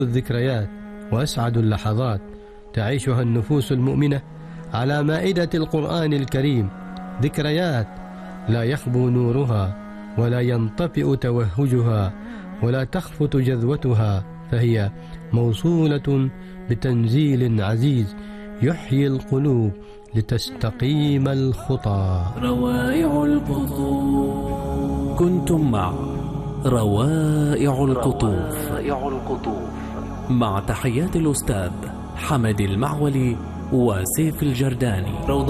الذكريات وأسعد اللحظات تعيشها النفوس المؤمنة على مائدة القرآن الكريم، ذكريات لا يخبو نورها ولا ينطفئ توهجها ولا تخفت جذوتها، فهي موصولة بتنزيل عزيز يحيي القلوب لتستقيم الخطى. روائع القطوف. كنتم مع روائع القطوف مع تحيات الأستاذ حمد المعولي وسيف الجرداني.